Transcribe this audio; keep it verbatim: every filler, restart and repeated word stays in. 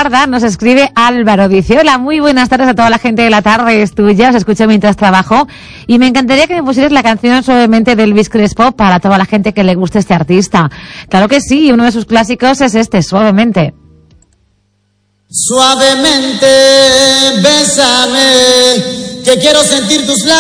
Guarda, nos escribe Álvaro. Dice, hola, muy buenas tardes a toda la gente de la tarde, es tuya, os escucho mientras trabajo y me encantaría que me pusieras la canción Suavemente de Elvis Crespo para toda la gente que le guste este artista. Claro que sí, uno de sus clásicos es este, Suavemente. Suavemente, bésame, que quiero sentir tus labios.